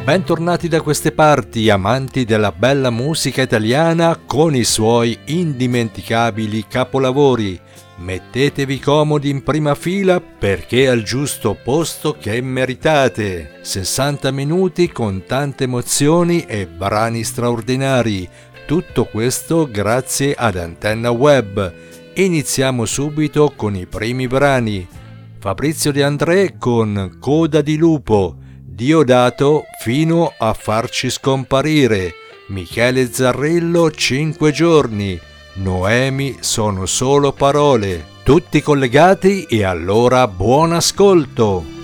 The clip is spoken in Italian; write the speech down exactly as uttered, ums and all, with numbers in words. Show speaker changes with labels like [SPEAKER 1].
[SPEAKER 1] Bentornati da queste parti, amanti della bella musica italiana con i suoi indimenticabili capolavori. Mettetevi comodi in prima fila perché è al giusto posto che meritate. sessanta minuti con tante emozioni e brani straordinari. Tutto questo grazie ad Antenna Web. Iniziamo subito con i primi brani. Fabrizio De André con Coda di lupo. Diodato fino a farci scomparire. Michele Zarrillo cinque giorni. Noemi sono solo parole. Tutti collegati e allora buon ascolto.